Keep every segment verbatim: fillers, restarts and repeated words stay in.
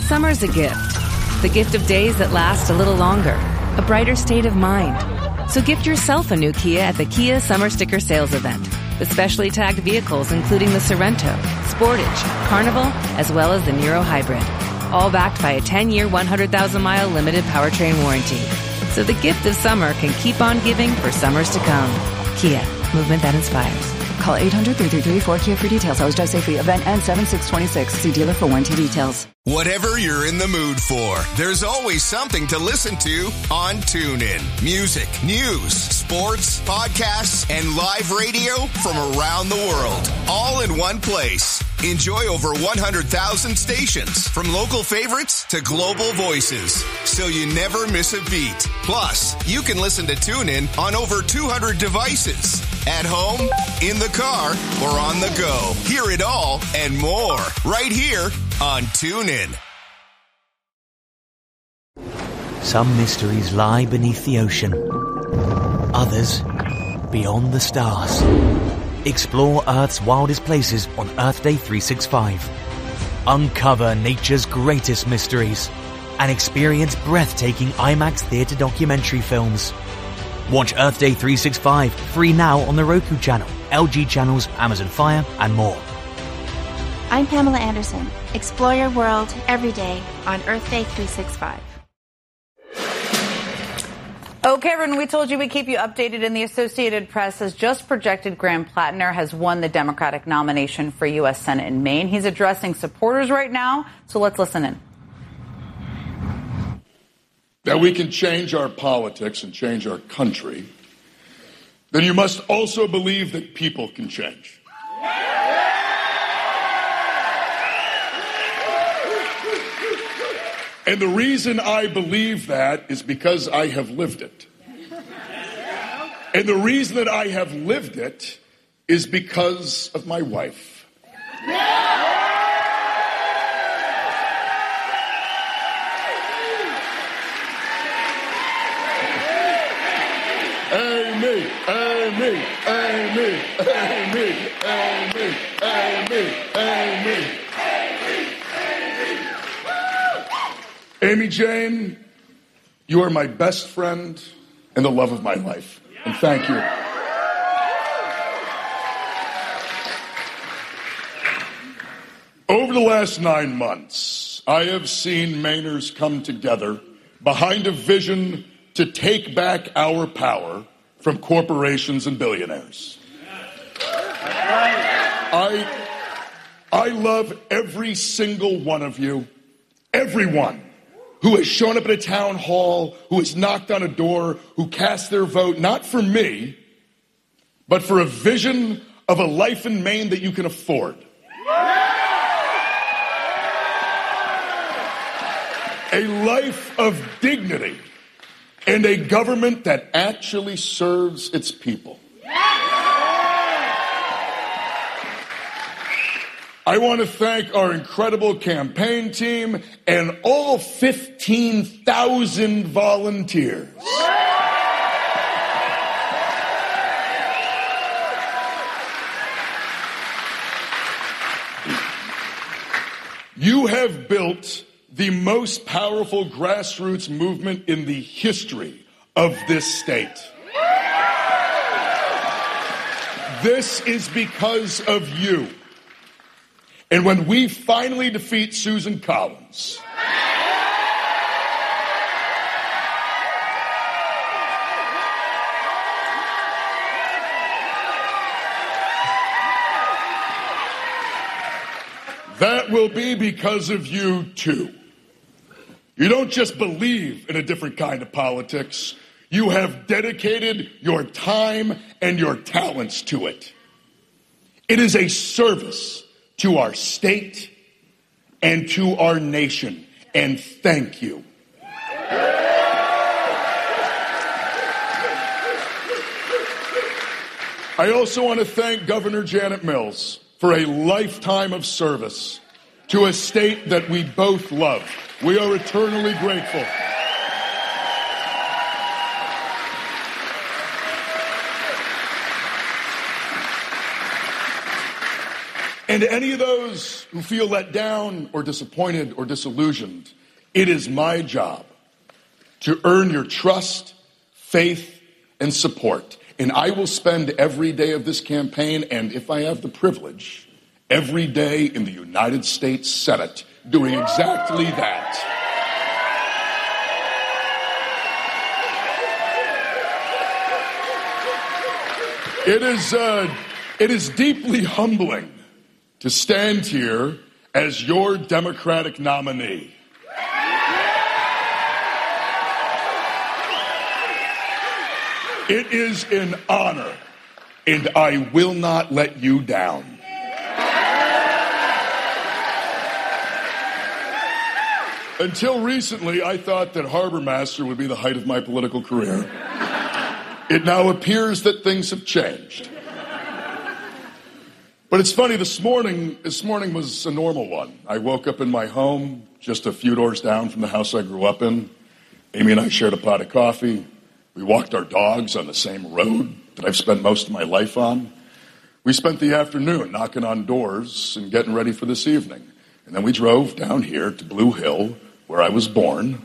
Summer's a gift. The gift of days that last a little longer. A brighter state of mind. So gift yourself a new Kia at the Kia Summer Sticker Sales Event. With specially tagged vehicles including the Sorento, Sportage, Carnival, as well as the Niro Hybrid. All backed by a ten-year, one hundred thousand mile limited powertrain warranty. So the gift of summer can keep on giving for summers to come. Kia, movement that inspires. Call eight hundred, three three three, four Kia for details. Always drive safely. Event ends seven six twenty-six. See dealer for warranty details. Whatever you're in the mood for, there's always something to listen to on TuneIn. Music, news, sports, podcasts, and live radio from around the world. All in one place. Enjoy over one hundred thousand stations, from local favorites to global voices, so you never miss a beat. Plus, you can listen to TuneIn on over two hundred devices. At home, in the car, or on the go. Hear it all and more right here on TuneIn. Some mysteries lie beneath the ocean. Others, beyond the stars. Explore Earth's wildest places on Earth Day three sixty-five. Uncover nature's greatest mysteries and experience breathtaking IMAX theater documentary films. Watch Earth Day three sixty-five free now on the Roku channel, L G channels, Amazon Fire, and more. I'm Pamela Anderson. Explore your world every day on Earth Day three sixty-five. Okay, everyone, we told you we'd keep you updated. And the Associated Press has just projected Graham Plattner has won the Democratic nomination for U S Senate in Maine. He's addressing supporters right now, so let's listen in. That we can change our politics and change our country, then you must also believe that people can change. And the reason I believe that is because I have lived it. And the reason that I have lived it is because of my wife. Amy, Amy, Amy, Amy, Amy, Amy, Amy. Amy Jane, you are my best friend and the love of my life. And thank you. Over the last nine months, I have seen Mainers come together behind a vision to take back our power from corporations and billionaires. I, I love every single one of you, everyone who has shown up at a town hall, who has knocked on a door, who cast their vote, not for me, but for a vision of a life in Maine that you can afford. A life of dignity and a government that actually serves its people. I want to thank our incredible campaign team and all fifteen thousand volunteers. You have built the most powerful grassroots movement in the history of this state. This is because of you. And when we finally defeat Susan Collins, that will be because of you too. You don't just believe in a different kind of politics. You have dedicated your time and your talents to it. It is a service to our state and to our nation. And thank you. I also want to thank Governor Janet Mills for a lifetime of service to a state that we both love. We are eternally grateful. And to any of those who feel let down or disappointed or disillusioned, it is my job to earn your trust, faith, and support. And I will spend every day of this campaign, and if I have the privilege, every day in the United States Senate doing exactly that. It is, uh, it is deeply humbling to stand here as your Democratic nominee. It is an honor, and I will not let you down. Until recently, I thought that Harbor Master would be the height of my political career. It now appears that things have changed. But it's funny, this morning, this morning was a normal one. I woke up in my home, just a few doors down from the house I grew up in. Amy and I shared a pot of coffee. We walked our dogs on the same road that I've spent most of my life on. We spent the afternoon knocking on doors and getting ready for this evening. And then we drove down here to Blue Hill, where I was born.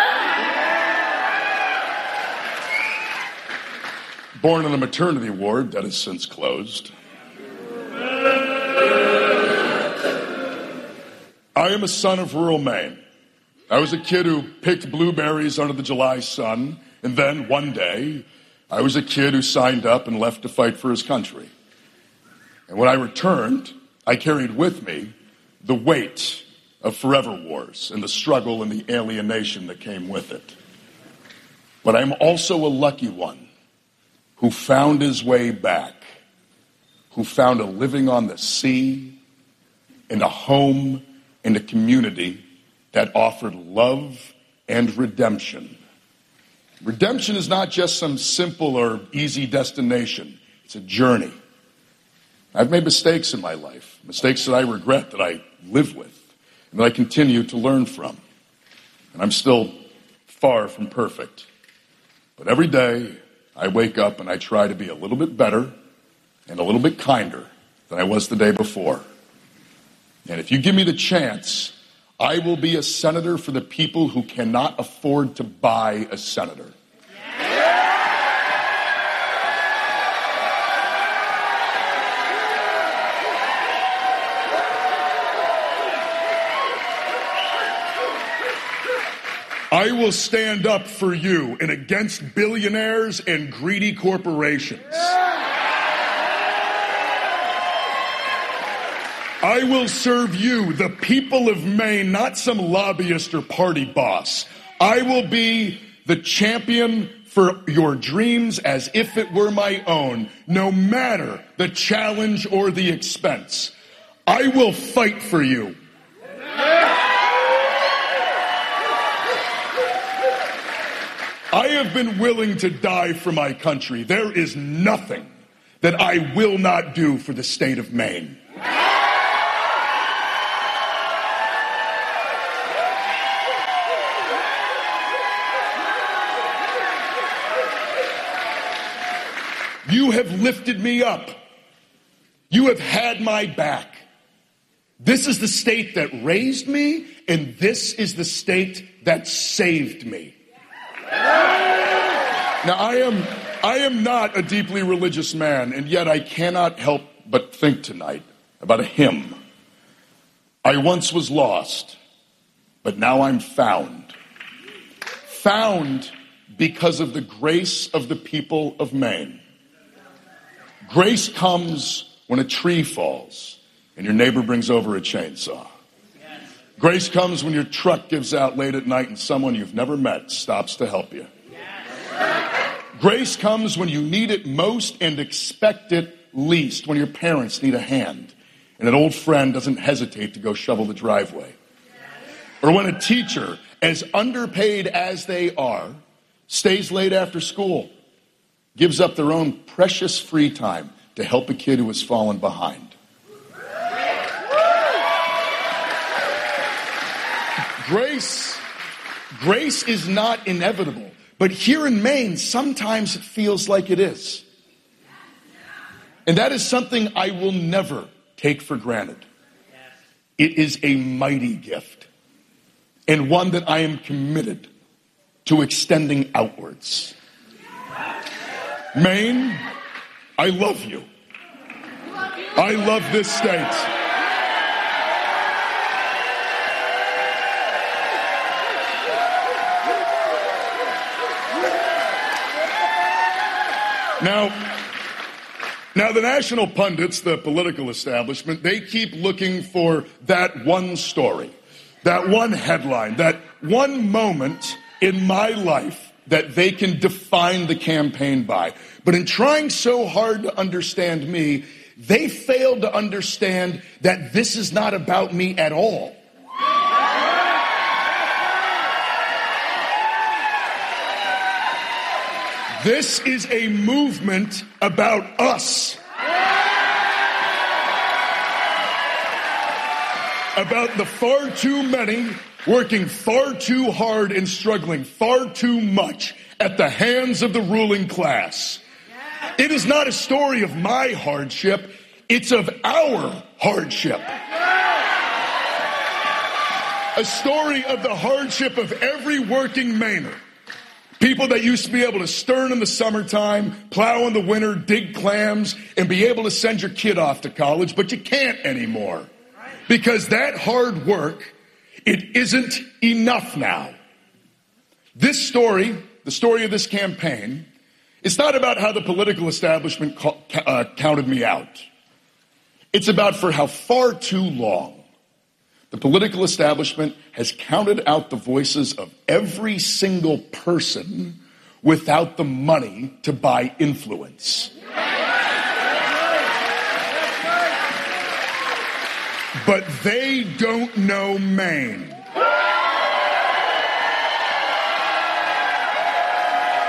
Born in a maternity ward that has since closed. I am a son of rural Maine. I was a kid who picked blueberries under the July sun, and then one day, I was a kid who signed up and left to fight for his country. And when I returned, I carried with me the weight of forever wars and the struggle and the alienation that came with it. But I'm also a lucky one who found his way back, who found a living on the sea, and a home and a community that offered love and redemption. Redemption is not just some simple or easy destination. It's a journey. I've made mistakes in my life, mistakes that I regret, that I live with, and that I continue to learn from. And I'm still far from perfect. But every day, I wake up and I try to be a little bit better and a little bit kinder than I was the day before. And if you give me the chance, I will be a senator for the people who cannot afford to buy a senator. I will stand up for you and against billionaires and greedy corporations. I will serve you, the people of Maine, not some lobbyist or party boss. I will be the champion for your dreams as if it were my own, no matter the challenge or the expense. I will fight for you. I have been willing to die for my country. There is nothing that I will not do for the state of Maine. You have lifted me up. You have had my back. This is the state that raised me, and this is the state that saved me. Now, I am, I am not a deeply religious man, and yet I cannot help but think tonight about a hymn. I once was lost, but now I'm found. Found because of the grace of the people of Maine. Grace comes when a tree falls and your neighbor brings over a chainsaw. Yes. Grace comes when your truck gives out late at night and someone you've never met stops to help you. Yes. Grace comes when you need it most and expect it least, when your parents need a hand and an old friend doesn't hesitate to go shovel the driveway. Yes. Or when a teacher, as underpaid as they are, stays late after school, gives up their own precious free time to help a kid who has fallen behind. Grace, grace is not inevitable, but here in Maine, sometimes it feels like it is. And that is something I will never take for granted. It is a mighty gift, and one that I am committed to extending outwards. Maine, I love you. I love this state. Now, now the national pundits, the political establishment, they keep looking for that one story, that one headline, that one moment in my life that they can define the campaign by. But in trying so hard to understand me, they failed to understand that this is not about me at all. This is a movement about us. About the far too many working far too hard and struggling far too much at the hands of the ruling class. It is not a story of my hardship, it's of our hardship. A story of the hardship of every working Mainer. People that used to be able to stern in the summertime, plow in the winter, dig clams, and be able to send your kid off to college, but you can't anymore. Because that hard work, it isn't enough now. This story, the story of this campaign, it's not about how the political establishment uh, counted me out. It's about for how far too long the political establishment has counted out the voices of every single person without the money to buy influence. But they don't know Maine.